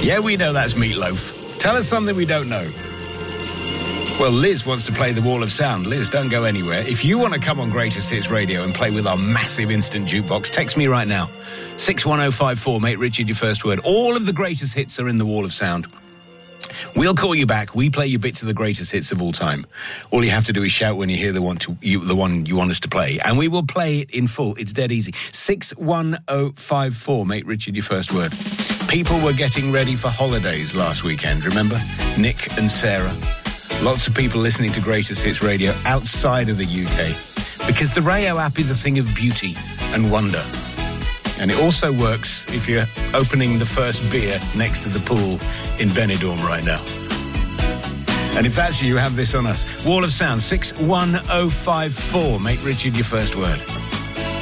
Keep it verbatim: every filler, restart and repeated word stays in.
Yeah, we know that's Meatloaf. Tell us something we don't know. Well, Liz wants to play the Wall of Sound. Liz, don't go anywhere. If you want to come on Greatest Hits Radio and play with our massive instant jukebox, text me right now. six one oh five four, make Richard your first word. All of the greatest hits are in the Wall of Sound. We'll call you back. We play you bits of the greatest hits of all time. All you have to do is shout when you hear the one to you, the one you want us to play, and we will play it in full. It's dead easy. six one oh five four, make Richard your first word. People were getting ready for holidays last weekend, remember? Nick and Sarah. Lots of people listening to Greatest Hits Radio outside of the U K, because the Rayo app is a thing of beauty and wonder. And it also works if you're opening the first beer next to the pool in Benidorm right now. And if that's you, you have this on us. Wall of Sound, six one oh five four. Make Richard your first word.